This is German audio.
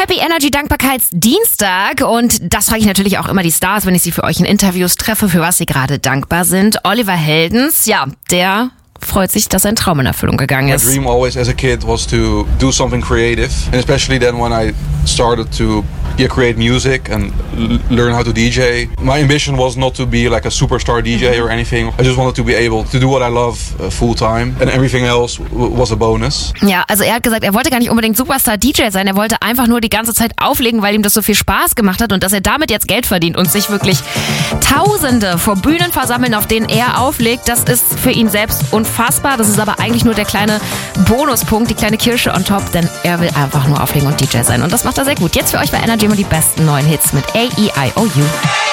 Happy Energy Dankbarkeitsdienstag und das frage ich natürlich auch immer die Stars, wenn ich sie für euch in Interviews treffe, für was sie gerade dankbar sind. Oliver Heldens, ja, der freut sich, dass sein Traum in Erfüllung gegangen ist. My dream always as a kid was to do something creative, and especially then when I started to create music and learn how to DJ. My ambition was not to be like a superstar DJ or anything. I just wanted to be able to do what I love full time, and everything else was a bonus. Ja, also er hat gesagt, er wollte gar nicht unbedingt Superstar-DJ sein, er wollte einfach nur die ganze Zeit auflegen, weil ihm das so viel Spaß gemacht hat und dass er damit jetzt Geld verdient und sich wirklich Tausende vor Bühnen versammeln, auf denen er auflegt, das ist für ihn selbst unfassbar. Das ist aber eigentlich nur der kleine Bonuspunkt, die kleine Kirsche on top, denn er will einfach nur auflegen und DJ sein und das macht er sehr gut. Jetzt für euch bei Energy immer die besten neuen Hits mit A-E-I-O-U.